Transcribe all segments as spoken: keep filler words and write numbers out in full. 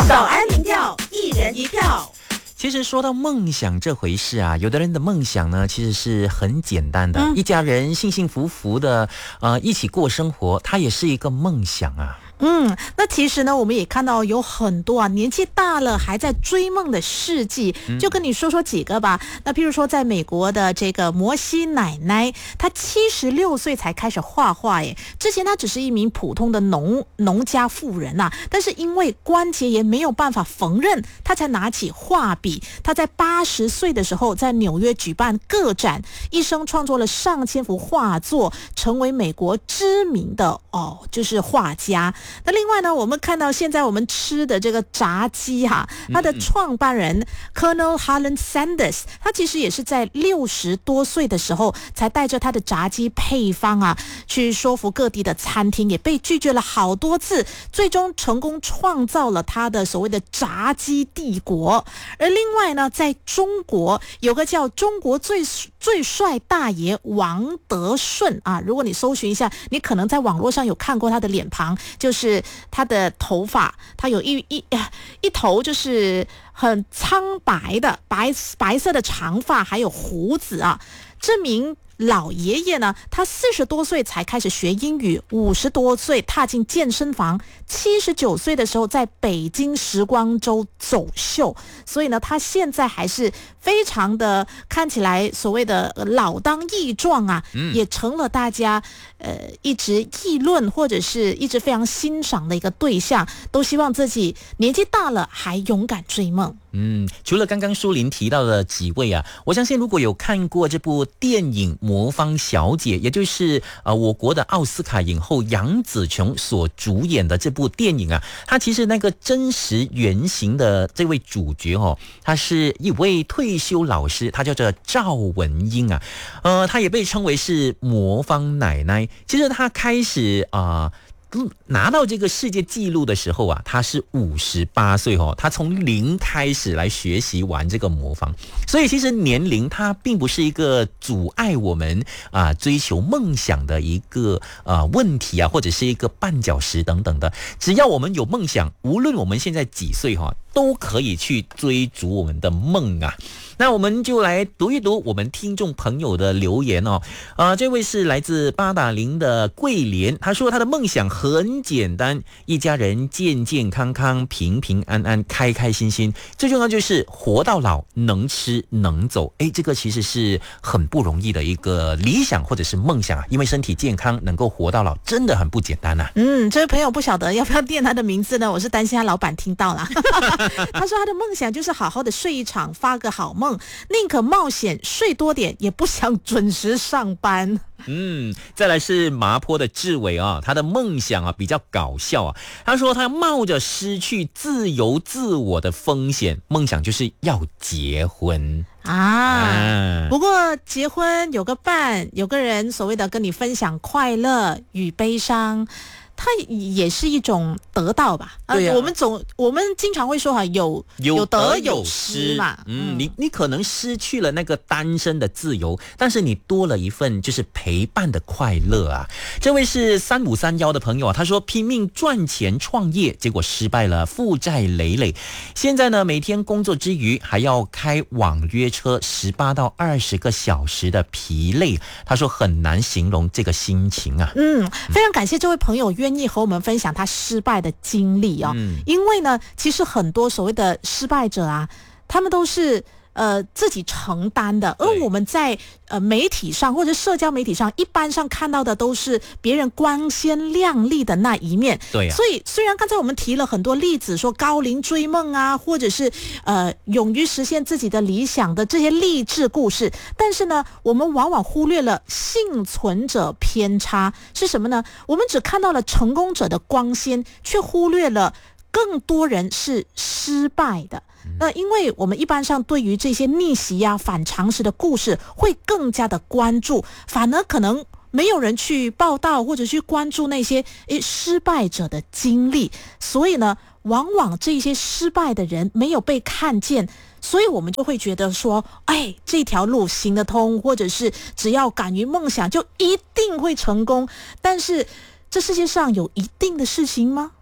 早安民调，一人一票。 其实说到梦想这回事啊，有的人的梦想呢，其实是很简单的，嗯、一家人幸幸福福的，呃，一起过生活，它也是一个梦想啊。 嗯，那其实呢，我们也看到有很多啊，年纪大了还在追梦的事迹，就跟你说说几个吧。嗯、那譬如说，在美国的这个摩西奶奶，她七十六岁才开始画画，耶。之前她只是一名普通的农农家妇人呐、啊，但是因为关节炎没有办法缝纫，她才拿起画笔。她在八十岁的时候，在纽约举办个展，一生创作了上千幅画作，成为美国知名的哦，就是画家。那另外呢，我们看到现在我们吃的这个炸鸡哈、啊，它的创办人 Colonel Harlan Sanders， 他其实也是在六十多岁的时候才带着他的炸鸡配方啊，去说服各地的餐厅，也被拒绝了好多次，最终成功创造了他的所谓的炸鸡帝国。而另外呢，在中国有个叫中国最最帅大爷王德顺啊，如果你搜寻一下，你可能在网络上有看过他的脸庞，就是是他的头发，他有一一一头就是很苍白的白白色的长发，还有胡子啊。这名老爷爷呢，他四十多岁才开始学英语，五十多岁踏进健身房，七十九岁的时候在北京时光周走秀，所以呢，他现在还是非常的看起来所谓的老当益壮啊，嗯、也成了大家呃一直议论或者是一直非常欣赏的一个对象，都希望自己年纪大了还勇敢追梦。 嗯，除了刚刚舒琳提到的几位啊，我相信如果有看过这部电影《魔方小姐》，也就是呃我国的奥斯卡影后杨紫琼所主演的这部电影啊，她其实那个真实原型的这位主角哦，她是一位退休老师，她叫做赵文英啊，呃，她也被称为是魔方奶奶。其实她开始啊。呃拿到这个世界纪录的时候啊，他是五十八岁哦，他从零开始来学习玩这个魔方，所以其实年龄它并不是一个阻碍我们啊追求梦想的一个啊问题啊，或者是一个绊脚石等等的。只要我们有梦想，无论我们现在几岁哈，都可以去追逐我们的梦啊。那我们就来读一读我们听众朋友的留言哦。啊、呃，这位是来自八达岭的桂莲，他说他的梦想很简单，一家人健健康康、平平安安、开开心心，最重要就是活到老，能吃能走。诶，这个其实是很不容易的一个理想或者是梦想啊，因为身体健康能够活到老，真的很不简单啊。 嗯，这位朋友不晓得要不要念他的名字呢？我是担心他老板听到了。他说他的梦想就是好好的睡一场，发个好梦，宁可冒险睡多点，也不想准时上班。 嗯，再来是麻坡的志伟啊，他的梦想啊比较搞笑啊。他说他冒着失去自由自我的风险，梦想就是要结婚啊。啊不过结婚有个伴，有个人所谓的跟你分享快乐与悲伤。它也是一种得到吧？ 对呀、啊， 我们总我们经常会说哈，有有得有失嘛。 嗯，你你可能失去了那个单身的自由，但是你多了一份就是陪伴的快乐啊。这位是三五三幺的朋友啊，他说拼命赚钱创业，结果失败了，负债累累。现在呢，每天工作之余还要开网约车十八到二十个小时的疲累，他说很难形容这个心情啊。 嗯，非常感谢这位朋友愿意和我们分享他失败的经历哦，嗯、因为呢，其实很多所谓的失败者啊，他们都是呃自己承担的，而我们在呃媒体上或者社交媒体上，一般上看到的都是别人光鲜亮丽的那一面。 对呀、啊， 所以虽然刚才我们提了很多例子，说高龄追梦啊，或者是呃勇于实现自己的理想的这些励志故事，但是呢，我们往往忽略了幸存者偏差是什么呢？我们只看到了成功者的光鲜，却忽略了更多人是失败的。那因为我们一般上对于这些逆袭啊、反常识的故事会更加的关注，反而可能没有人去报道或者去关注那些诶失败者的经历，所以呢，往往这些失败的人没有被看见，所以我们就会觉得说，哎，这条路行得通，或者是只要敢于梦想就一定会成功。但是这世界上有一定的事情吗？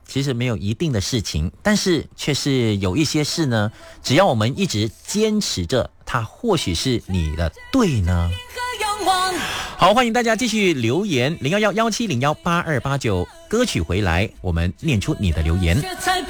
其实没有一定的事情，但是却是有一些事呢，只要我们一直坚持着，它或许是你的对呢。好，欢迎大家继续留言零一一一七零一八二八九，歌曲回来我们念出你的留言。